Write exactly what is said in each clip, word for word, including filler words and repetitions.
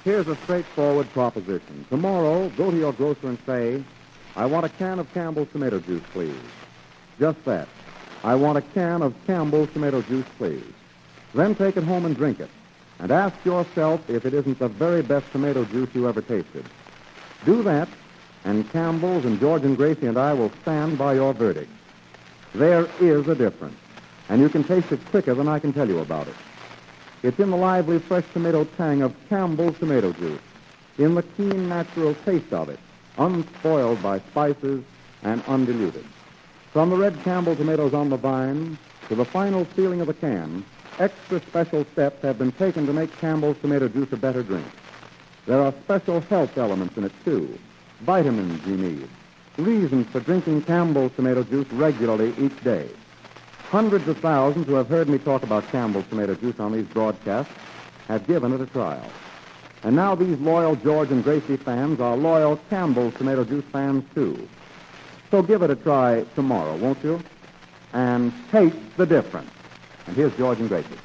here's a straightforward proposition. Tomorrow, go to your grocer and say, I want a can of Campbell's tomato juice, please. Just that. I want a can of Campbell's tomato juice, please. Then take it home and drink it. And ask yourself if it isn't the very best tomato juice you ever tasted. Do that, and Campbell's and George and Gracie and I will stand by your verdict. There is a difference, and you can taste it quicker than I can tell you about it. It's in the lively, fresh tomato tang of Campbell's tomato juice, in the keen, natural taste of it, unspoiled by spices and undiluted. From the red Campbell tomatoes on the vine to the final sealing of the can, extra special steps have been taken to make Campbell's tomato juice a better drink. There are special health elements in it, too. Vitamins you need. Reasons for drinking Campbell's tomato juice regularly each day. Hundreds of thousands who have heard me talk about Campbell's tomato juice on these broadcasts have given it a trial. And now these loyal George and Gracie fans are loyal Campbell's tomato juice fans, too. So give it a try tomorrow, won't you? And taste the difference. And here's George and Gracie.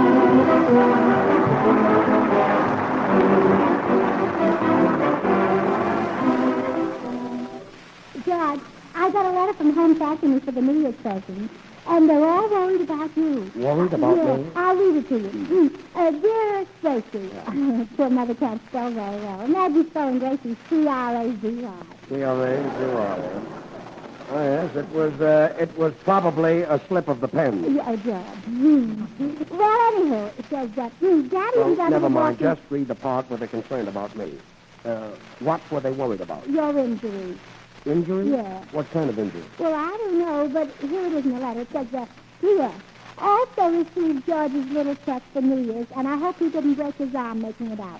George, I got a letter from Home Factory for the New Year's present, and they're all worried about you. Worried about yeah, me? I'll read it to you. Mm. Uh, dear Gracie, poor mother can't spell very well. Imagine spelling Gracie C R A Z Y. C R A Z Y. Oh, yes, it was, uh, it was probably a slip of the pen. Yeah, George. Mm. Well, anyhow, it says that mm, Daddy Well, and Daddy never were mind. walking- Just read the part where they're concerned about me. Uh, what were they worried about? Your injury. Injury? Yeah. What kind of injury? Well, I don't know, but here it is in the letter. It says that, yes. Also received George's little check for New Year's, and I hope he didn't break his arm making it out.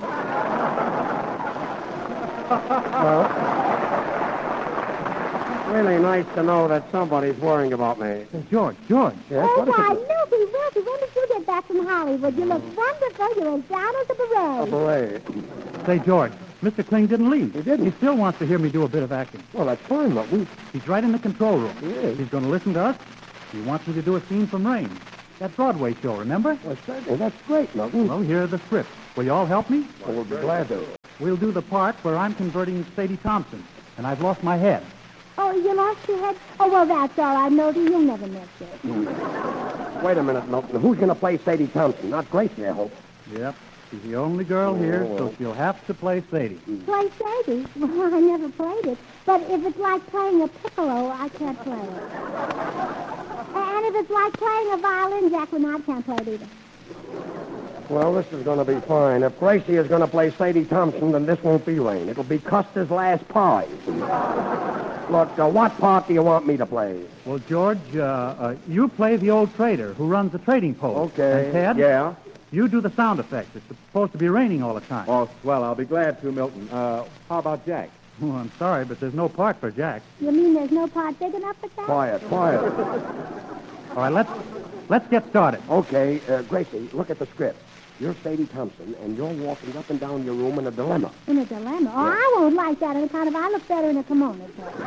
Well, really nice to know that somebody's worrying about me. George, George. Yes, Oh, what is why, it? Milty, Wilty, when did you get back from Hollywood? You look wonderful. You're as down as a A beret. beret. Say, George, Mister Kling didn't leave. He didn't? He still wants to hear me do a bit of acting. Well, that's fine, but we... He's right in the control room. He is? He's going to listen to us. He wants me to do a scene from Rain. That Broadway show, remember? Well, certainly, that's great, Milton. Well, here are the scripts. Will you all help me? Well, we'll be glad to. We'll do the part where I'm converting Sadie Thompson, and I've lost my head. Oh, you lost your head? Oh, well, that's all right, Milty. You'll never miss it. Wait a minute, Milton. Who's going to play Sadie Thompson? Not Gracie, I hope. Yep. She's the only girl here, Oh. so she'll have to play Sadie. Play Sadie? Well, I never played it. But if it's like playing a piccolo, I can't play it. And if it's like playing a violin, Jack Renard can't play it either. Well, this is going to be fine. If Gracie is going to play Sadie Thompson, then this won't be Rain. It'll be Custer's Last Pie. Look, uh, what part do you want me to play? Well, George, uh, uh, you play the old trader who runs the trading post. Okay. And Ted? Yeah? You do the sound effects. It's supposed to be raining all the time. Oh, swell. I'll be glad to, Milton. Uh, how about Jack? Oh, I'm sorry, but there's no part for Jack. You mean there's no part big enough for that? Quiet, quiet. All right, let's let's get started. Okay, uh, Gracie, look at the script. You're Sadie Thompson, and you're walking up and down your room in a dilemma. In a dilemma? Oh, I won't like that on account of I look better in a kimono.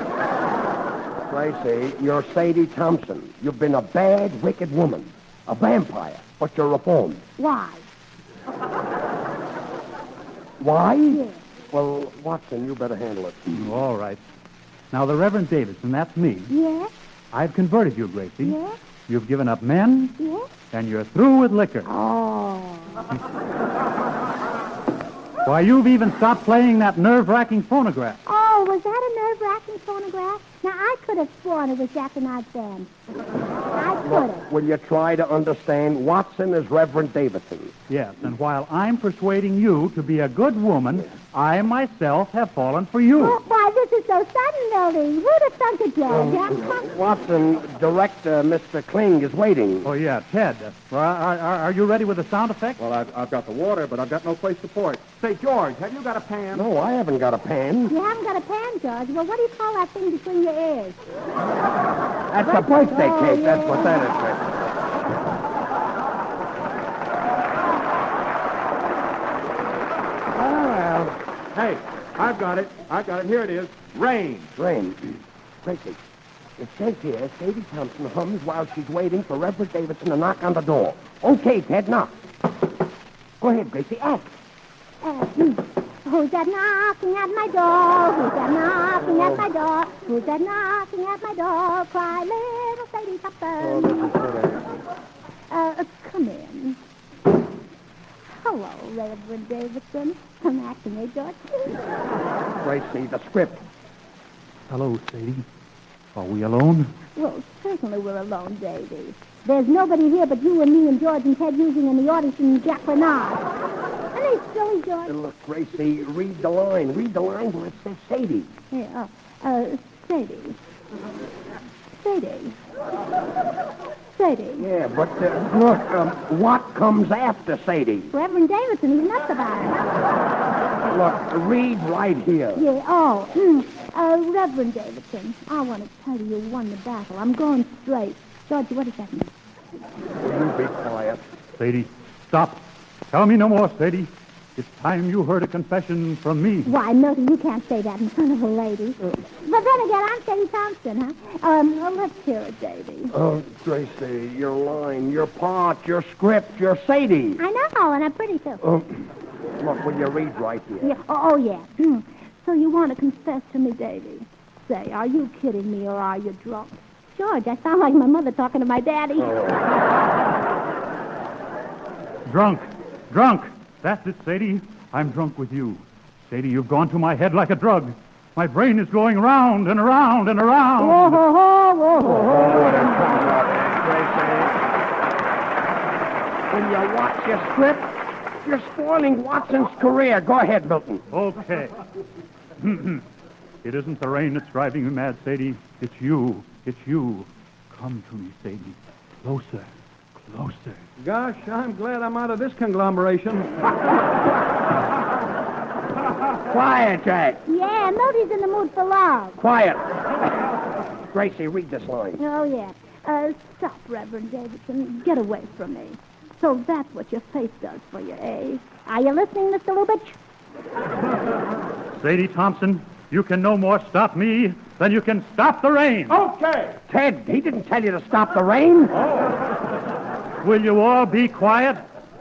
Gracie, you're Sadie Thompson. You've been a bad, wicked woman, a vampire, but you're reformed. Why? Why? Yeah. Well, Watson, you better handle it. All right. Now, the Reverend Davidson, that's me. Yes? I've converted you, Gracie. Yes? You've given up men, Yes? and you're through with liquor. Oh. Why, you've even stopped playing that nerve-wracking phonograph. Oh, was that a nerve-wracking phonograph? Now, I could have sworn it was Jack and I's band. I could have. Will you try to understand? Watson is Reverend Davidson. Yes, and while I'm persuading you to be a good woman, I myself have fallen for you. Oh, why, this is so sudden, Milty. Who'd have thunk it, George? huh? Watson, director Mister Kling is waiting. Oh, yeah, Ted. Uh, well, are, are, are you ready with the sound effects? Well, I've, I've got the water, but I've got no place to pour it. Say, George, have you got a pan? No, I haven't got a pan. You haven't got a pan, George. Well, what do you call that thing between your ears? That's a birthday Oh, cake. yeah. That's what that is. Gracie. Oh, well. Hey, I've got it. I've got it. Here it is. Rain. Rain. Gracie, it says here Sadie Thompson hums while she's waiting for Reverend Davidson to knock on the door. Okay, Ted, knock. Go ahead, Gracie, act. Uh, who's that knocking at my door? Who's that knocking at my door? Who's that knocking at my door? Cry, little Sadie Oh, Thompson. this is good. Uh, come in. Hello, Reverend Davidson. I'm acting a George. Gracie, the script. Hello, Sadie. Are we alone? Well, certainly we're alone, Davy. There's nobody here but you and me and George and Ted using in the audition Jack Renard. Aren't they silly, George? Uh, Look, Gracie, read the line. Read the line where it says Sadie. Yeah, uh, uh, Sadie. Sadie. Sadie. Yeah, but uh, look, um, what comes after Sadie? Reverend Davidson, he's nuts about Look, read right here. it. Yeah, oh, mm, uh, Reverend Davidson, I want to tell you you won the battle. I'm going straight. George, what does that mean? You be quiet. Sadie, stop. Tell me no more, Sadie. It's time you heard a confession from me. Why, Milton, you can't say that in front of a lady. But then again, I'm Sadie Thompson, huh? Um, well, let's hear it, Davy. Oh, Gracie, your line, your part, your script, your Sadie. I know, and I'm pretty too. Oh, look, will you read right here? Yeah. Oh, oh, yeah. Hmm. So you want to confess to me, Davy? Say, are you kidding me or are you drunk? George, I sound like my mother talking to my daddy. Drunk. Drunk. That's it, Sadie. I'm drunk with you. Sadie, you've gone to my head like a drug. My brain is going round and around and around. Whoa, whoa, whoa, whoa, whoa. When you watch your script, you're spoiling Watson's career. Go ahead, Milton. Okay. It isn't the rain that's driving me mad, Sadie. It's you. It's you. Come to me, Sadie. Closer. Closer. Gosh, I'm glad I'm out of this conglomeration. Quiet, Jack. Yeah, Milty's in the mood for love. Quiet. Gracie, read this line. Oh, yeah. Uh, stop, Reverend Davidson. Get away from me. So that's what your face does for you, eh? Are you listening, Mister Lubitch? Sadie Thompson, you can no more stop me than you can stop the rain. Okay. Ted, he didn't tell you to stop the rain. Will you all be quiet?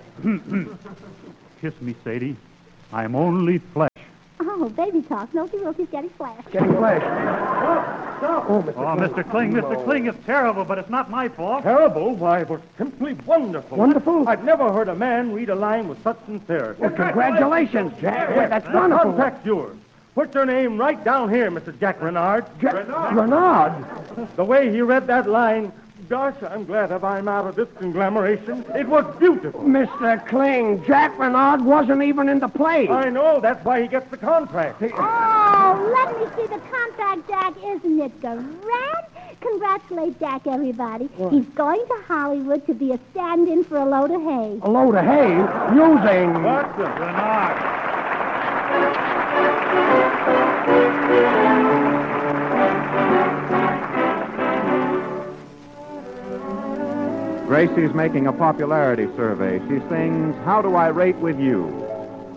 Kiss me, Sadie. I'm only flesh. Oh, baby talk. Milty Wilkie's getting flashed. Getting flesh. Oh, Mister Oh, Mister Kling, Mister Kling, it's terrible, but it's not my fault. Terrible? Why, it was simply wonderful. Wonderful? I've never heard a man read a line with such sincerity. Well, congratulations, Jack. Well, that's wonderful. Contract's yours. Put your name right down here, Mister Jack Renard. Jack Renard. The way he read that line, gosh, I'm glad that I'm out of this conglomeration. It was beautiful. Mister Kling, Jack Renard wasn't even in the play. I know. That's why he gets the contract. Oh, let me see the contract, Jack. Isn't it grand? Congratulate Jack, everybody. He's going to Hollywood to be a stand-in for a load of hay. A load of hay using... What the... Renard. Gracie's making a popularity survey. She sings, How Do I Rate With You?